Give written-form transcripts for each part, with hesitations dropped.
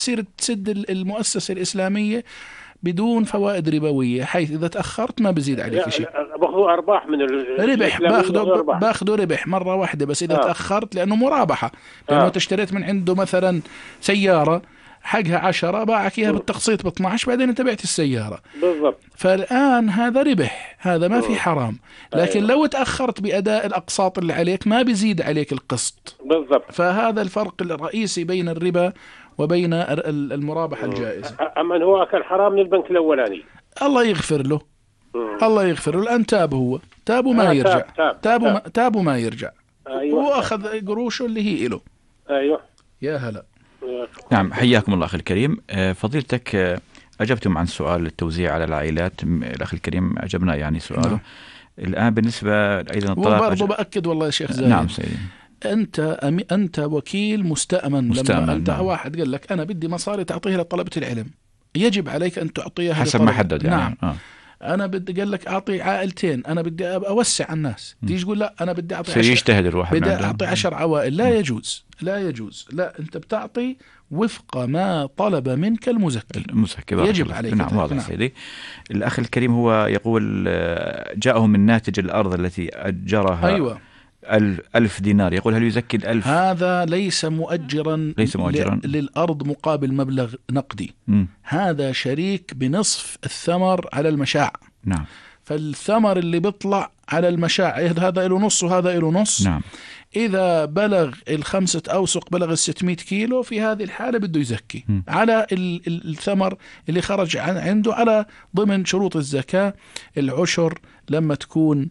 تصير تسد المؤسسة الإسلامية بدون فوائد ربوية، حيث إذا تأخرت ما بزيد عليك شيء. باخذوا أرباح من ربح، الإسلاميين، باخذوا ربح مرة واحدة، بس إذا تأخرت لأنه مرابحة، لأنه تشتريت من عنده مثلا سيارة حقها 10 باعك إياها بالتقسيط ب12، بعدين انت بعت السيارة بالضبط. فالآن هذا ربح، هذا ما في حرام. لكن لو تأخرت بأداء الأقساط اللي عليك ما بيزيد عليك القسط. بالضبط. فهذا الفرق الرئيسي بين الربا وبين المرابحة الجائزة. أما هو أكل حرام من البنك الأولاني، الله يغفر له، الله يغفر له. الآن تاب، هو تاب وما يرجع، تاب وما يرجع. أيوة. وأخذ قروشه اللي هي إله. أيوة. يا هلا. نعم، حياكم الله أخي الكريم. فضيلتك أجبتم عن سؤال التوزيع على العائلات، الأخ الكريم أجبنا يعني سؤاله. نعم. الآن بالنسبة أيضا الطلاق، وبرضه بأكد والله يا شيخ زايد. نعم سيدي. أنت وكيل مستأمن. لما أنت نعم. واحد قال لك أنا بدي مصاري تعطيها لطلبة العلم، يجب عليك أن تعطيها حسب ما حدد يعني. نعم. أنا بدي قال لك أعطي عائلتين، أنا بدي أوسع الناس، تيجي تقول لا أنا بدي أعطي 10، يجتهد الواحد، بدي أعطي 10 عوائل. لا يجوز، لا يجوز، لا، أنت بتعطي وفق ما طلب منك المزكي. يجب عليك. نعم واضح. نعم. سيدي الأخ الكريم هو يقول جاءه من ناتج الأرض التي أجرها. أيوة. 1000 دينار، يقول هل يزكي 1000؟ هذا ليس مؤجرا للأرض مقابل مبلغ نقدي. هذا شريك بنصف الثمر على المشاع. نعم. فالثمر اللي بيطلع على المشاع هذا له نص وهذا له نص. نعم. إذا بلغ 5 أوسق، بلغ 600 كيلو، في هذه الحالة بده يزكي على الثمر اللي خرج عنده على ضمن شروط الزكاة. العشر لما تكون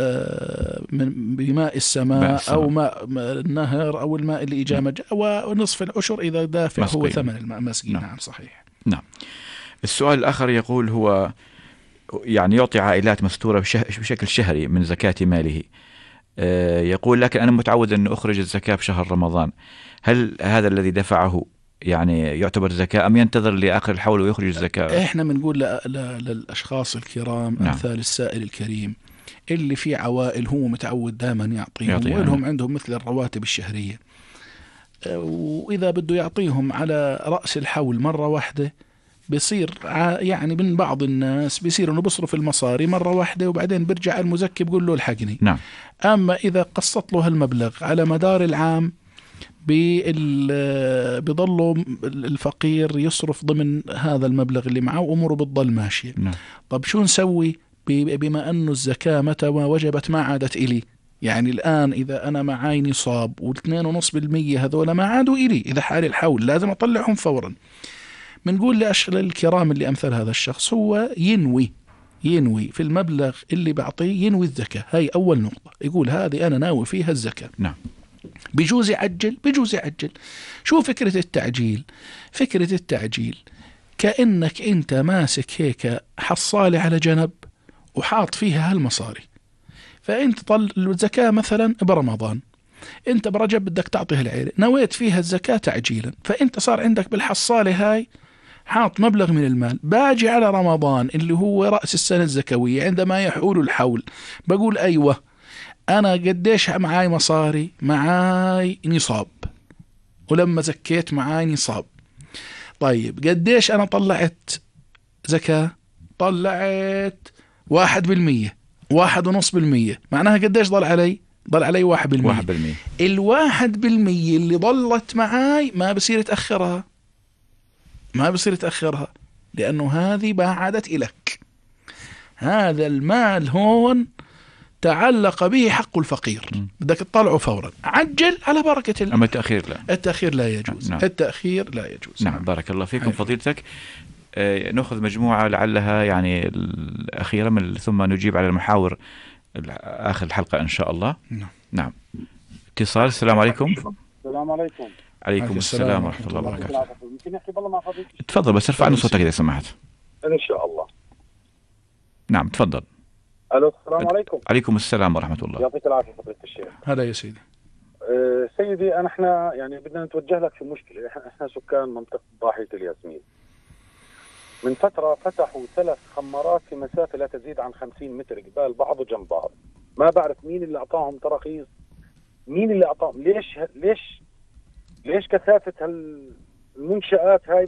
من بماء السماء أو ماء النهر أو الماء اللي إجا ونصف العشر إذا دافع هو ثمن الماء مسقي. نعم صحيح. نعم. السؤال الآخر يقول هو يعني يعطي عائلات مستورة بشكل شهري من زكاة ماله. يقول لكن أنا متعود أن أخرج الزكاة بشهر رمضان، هل هذا الذي دفعه يعني يعتبر زكاة أم ينتظر لآخر الحول ويخرج الزكاة؟ إحنا بنقول للأشخاص الكرام، نعم. أمثال السائل الكريم اللي في عوائل هو متعود دائما يعطيهم ولهم عندهم مثل الرواتب الشهرية، وإذا بده يعطيهم على رأس الحول مرة واحدة بيصير يعني من بعض الناس بيصير انه بيصرف المصاري مرة واحدة وبعدين بيرجع المزكي بيقول له الحقني. نعم. اما اذا قسط له هالمبلغ على مدار العام بيضلوا الفقير يصرف ضمن هذا المبلغ اللي معه واموره بتضل ماشية. نعم. طب شو نسوي بما انه الزكاة متى ما وجبت ما عادت الي؟ يعني الآن إذا أنا معاي نصاب و2.5% هذول ما عادوا إلي، إذا حال الحول لازم أطلعهم فورا. بنقول للكرام اللي أمثل هذا الشخص هو ينوي في المبلغ اللي بعطيه ينوي الزكاة. هاي أول نقطة، يقول هذه أنا ناوي فيها الزكاة. نعم. بيجوز يعجل، بيجوز يعجل. شو فكرة التعجيل؟ فكرة التعجيل كأنك أنت ماسك هيك حصالة على جنب وحاط فيها هالمصاري، فأنت طل الزكاة مثلا برمضان، أنت برجب بدك تعطيها العيلة، نويت فيها الزكاة تعجيلا، فأنت صار عندك بالحصالة هاي حاط مبلغ من المال. باجي على رمضان اللي هو رأس السنة الزكوية عندما يحول الحول، بقول أيوة أنا قديش معاي مصاري؟ معاي نصاب، ولما زكيت معاي نصاب. طيب قديش أنا طلعت زكاة؟ طلعت 1%، 1.5%، معناها قديش ضل علي؟ ضل علي 1%. 1% اللي ضلت معاي ما بصير تأخرها، ما بصير تأخرها، لأنه هذه ما عادت إلك. هذا المال هون تعلق به حق الفقير، بدك تطلعه فورا. عجل على بركة الله. أما التأخير لا، التأخير لا يجوز. نعم. التأخير لا يجوز. نعم. بارك الله فيكم فضيلتك. نأخذ مجموعة لعلها يعني الأخيرة ثم نجيب على المحاور آخر الحلقة إن شاء الله. نعم. اتصال. السلام عليكم. السلام عليكم. عليكم السلام ورحمة الله وبركاته. ممكن نحكي بالله مع حضرتك؟ تفضل، بس ارفع عنه صوتك إذا سمحت. إن شاء الله. نعم تفضل. ألو السلام عليكم. عليكم السلام ورحمة الله. يعطيك العافية فضيلة الشيخ. هلا يا سيدي. سيدي احنا يعني بدنا نتوجه لك في مشكلة. احنا سكان منطقة ضاحية الياسمين. من فترة فتحوا 3 خمارات في مسافة لا تزيد عن 50 متر قبال بعض وجنب بعض. ما بعرف مين اللي أعطاهم تراخيص، مين اللي أعطاهم، ليش كثافة المنشآت هاي